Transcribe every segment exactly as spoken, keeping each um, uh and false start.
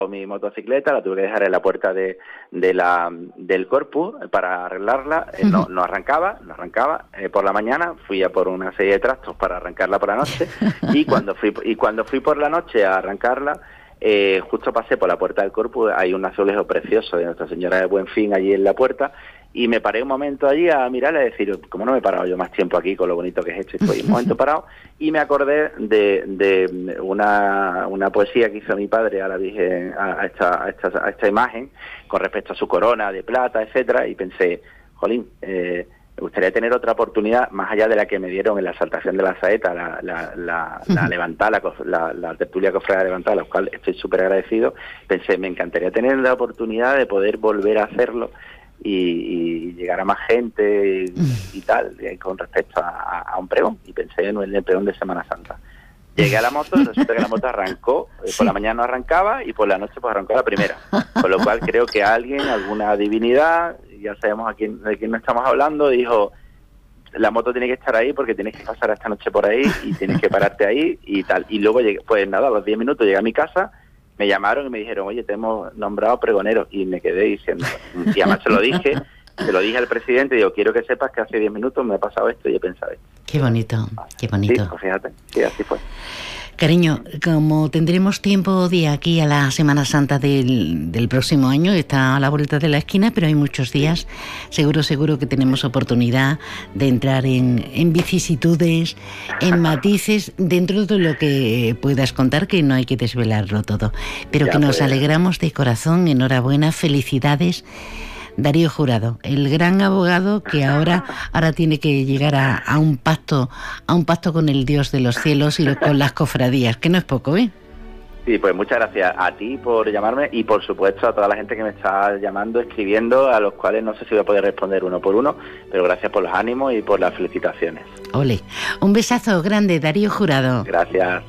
Mi motocicleta la tuve que dejar en la puerta de, de la del Corpus para arreglarla. Eh, no, no arrancaba, no arrancaba. Eh, por la mañana fui a por una serie de trastos para arrancarla por la noche y cuando fui y cuando fui por la noche a arrancarla, eh, justo pasé por la puerta del Corpus. Hay un azulejo precioso de Nuestra Señora de Buen Fin allí en la puerta. Y me paré un momento allí a mirarle y decir, ¿cómo no me he parado yo más tiempo aquí con lo bonito que es esto? Y estoy un momento parado y me acordé de, de una, una poesía que hizo mi padre a la Virgen, a, a, esta, a, esta, a esta imagen, con respecto a su corona de plata, etcétera, y pensé, jolín, eh, me gustaría tener otra oportunidad, más allá de la que me dieron en la exaltación de la saeta, la, la, la, la levantada, la, la tertulia cofrade levantada, a la cual estoy súper agradecido. Pensé, me encantaría tener la oportunidad de poder volver a hacerlo, Y, y llegar a más gente y, y tal, y con respecto a, a un pregón, y pensé en el pregón de Semana Santa. Llegué a la moto y resulta que la moto arrancó, eh, por la mañana no arrancaba y por la noche pues arrancó la primera, con lo cual creo que alguien, alguna divinidad, ya sabemos a quién, de quién no estamos hablando, dijo, la moto tiene que estar ahí porque tienes que pasar esta noche por ahí y tienes que pararte ahí y tal. Y luego llegué, pues nada, a los diez minutos llegué a mi casa. Me llamaron y me dijeron, oye, te hemos nombrado pregonero, y me quedé diciendo, y además se lo dije, se lo dije al presidente, digo, quiero que sepas que hace diez minutos me ha pasado esto y he pensado esto. Qué bonito, qué bonito. Sí, pues fíjate, sí, así fue. Cariño, como tendremos tiempo de aquí a la Semana Santa del, del próximo año, está a la vuelta de la esquina, pero hay muchos días, seguro, seguro que tenemos oportunidad de entrar en, en vicisitudes, en matices, dentro de lo que puedas contar, que no hay que desvelarlo todo, pero ya, que nos pues... alegramos de corazón, enhorabuena, felicidades. Darío Jurado, el gran abogado que ahora ahora tiene que llegar a, a un pacto a un pacto con el Dios de los cielos y con las cofradías, que no es poco, ¿eh? Sí, pues muchas gracias a ti por llamarme y por supuesto a toda la gente que me está llamando, escribiendo, a los cuales no sé si voy a poder responder uno por uno, pero gracias por los ánimos y por las felicitaciones. Ole, un besazo grande, Darío Jurado. Gracias.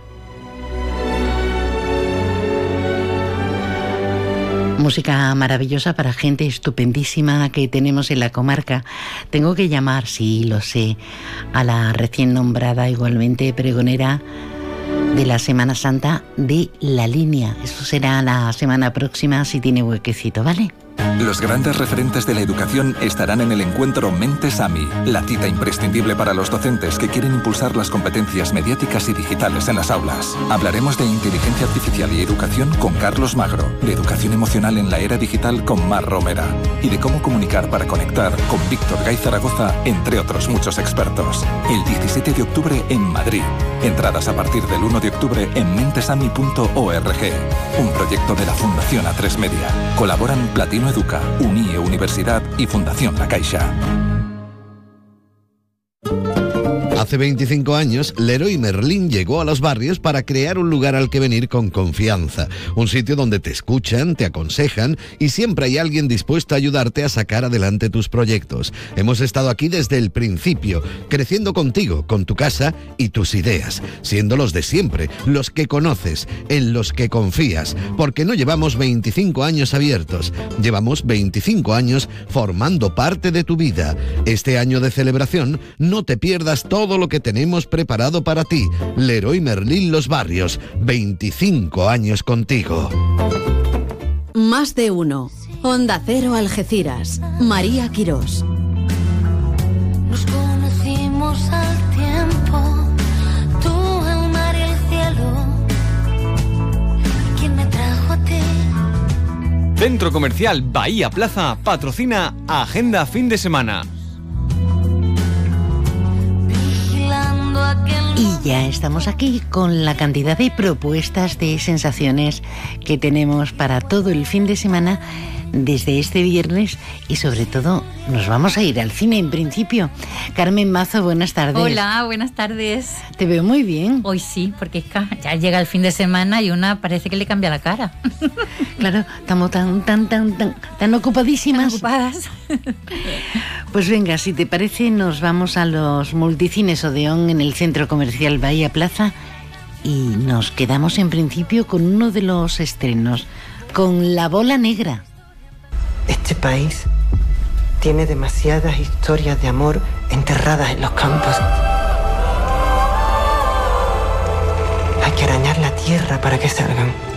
Música maravillosa para gente estupendísima que tenemos en la comarca. Tengo que llamar, sí, lo sé, a la recién nombrada igualmente pregonera de la Semana Santa de La Línea. Eso será la semana próxima si tiene huequecito, ¿vale? Los grandes referentes de la educación estarán en el encuentro Mentes AMI, la cita imprescindible para los docentes que quieren impulsar las competencias mediáticas y digitales en las aulas. Hablaremos de inteligencia artificial y educación con Carlos Magro, de educación emocional en la era digital con Mar Romera y de cómo comunicar para conectar con Víctor Gay Zaragoza, entre otros muchos expertos. El diecisiete de octubre en Madrid. Entradas a partir del uno de octubre en mentesami punto org. Un proyecto de la Fundación A tres Media. Colaboran Platino Educa, UNIE Universidad y Fundación La Caixa. Hace veinticinco años, Leroy Merlin llegó a los barrios para crear un lugar al que venir con confianza. Un sitio donde te escuchan, te aconsejan y siempre hay alguien dispuesto a ayudarte a sacar adelante tus proyectos. Hemos estado aquí desde el principio, creciendo contigo, con tu casa y tus ideas, siendo los de siempre, los que conoces, en los que confías, porque no llevamos veinticinco años abiertos, llevamos veinticinco años formando parte de tu vida. Este año de celebración, no te pierdas todo lo que tenemos preparado para ti. Leroy Merlin Los Barrios, veinticinco años contigo. Más de uno. Onda Cero Algeciras. María Quirós. Nos conocimos al tiempo, tú, el mar y el cielo. ¿Quién me trajo a ti? Centro Comercial Bahía Plaza patrocina Agenda Fin de Semana. Y ya estamos aquí con la cantidad de propuestas, de sensaciones que tenemos para todo el fin de semana desde este viernes y sobre todo nos vamos a ir al cine en principio. Carmen Mazo, buenas tardes. Hola, buenas tardes. Te veo muy bien. Hoy sí, porque es que ya llega el fin de semana y una parece que le cambia la cara. Claro, estamos tan, tan, tan, tan, tan ocupadísimas. Tan ocupadas. Pues venga, si te parece, nos vamos a los multicines Odeón en el Centro Comercial Bahía Plaza y nos quedamos en principio con uno de los estrenos, con La Bola Negra. Este país tiene demasiadas historias de amor enterradas en los campos. Hay que arañar la tierra para que salgan.